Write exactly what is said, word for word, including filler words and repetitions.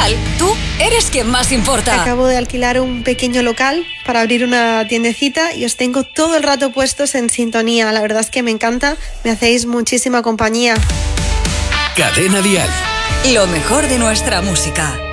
Dial, tú eres quien más importa. Acabo de alquilar un pequeño local para abrir una tiendecita y os tengo todo el rato puestos en sintonía. La verdad es que me encanta, me hacéis muchísima compañía. Cadena Dial. Lo mejor de nuestra música.